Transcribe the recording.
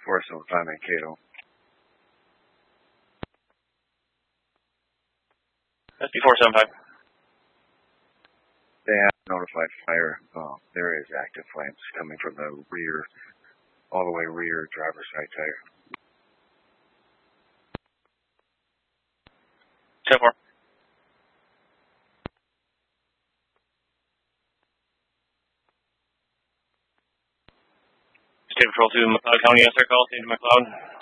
475 Mankato. SP 475. They have notified fire. There is active flames coming from the rear, all the way rear driver's side tire. 10-4. State Patrol to McLeod County, yes sir, call. State to McLeod.